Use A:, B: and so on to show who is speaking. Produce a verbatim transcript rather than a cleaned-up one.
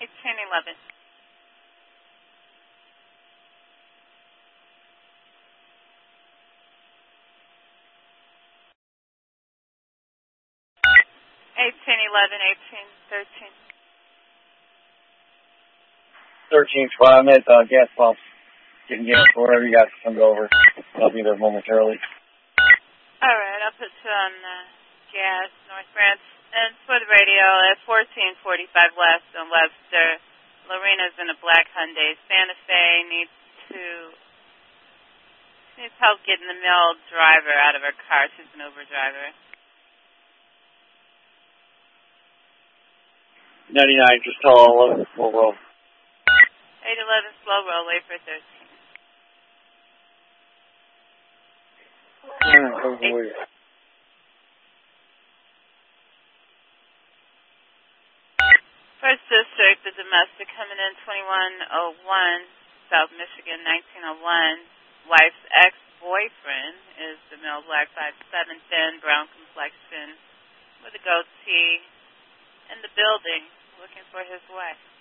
A: eighteen eleven. eighteen eleven, eighteen thirteen.
B: thirteen twelve, I'm at uh, gas pump. Getting gas wherever you guys can go over. I'll be there momentarily.
A: All right, I'll put you on uh, gas, North Branch. And for the radio, at fourteen forty-five West on Webster, Lorena's in a black Hyundai Santa Fe, needs to needs help getting the male driver out of her car. She's an Uber driver.
B: ninety-nine, just tell all of it. Slow roll.
A: eight eleven, slow roll, wait for thirteen.
B: Yeah,
A: First District, the domestic coming in twenty-one oh one, South Michigan, nineteen oh one. Wife's ex-boyfriend is the male black five seven, thin, brown complexion with a goatee in the building looking for his wife.